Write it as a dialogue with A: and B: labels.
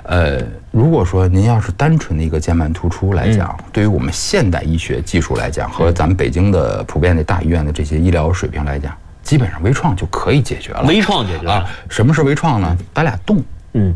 A: 如果说您要是单纯的一个肩瓣突出来讲，对于我们现代医学技术来讲，和咱们北京的普遍的大医院的这些医疗水平来讲，基本上微创就可以解决了。
B: 微创解决了。
A: 什么是微创呢？打俩洞。